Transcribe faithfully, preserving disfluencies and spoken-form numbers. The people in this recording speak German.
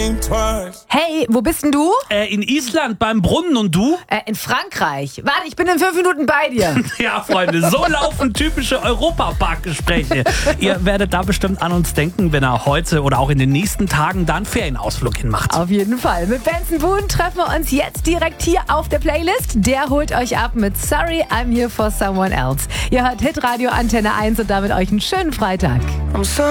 think twice. Hey, wo bist denn du? Äh, in Island beim Brunnen und du? Äh, in Frankreich. Warte, ich bin in fünf Minuten bei dir. Ja, Freunde, so laufen typische Europapark-Gespräche. Ihr werdet da bestimmt an uns denken, wenn er heute oder auch in den nächsten Tagen da einen Ferienausflug hinmacht. Auf jeden Fall. Mit Benson Boone treffen wir uns jetzt direkt hier auf der Playlist. Der holt euch ab mit Sorry, I'm Here for Someone Else. Ihr hört Hitradio Antenne eins und damit euch einen schönen Freitag. I'm sorry.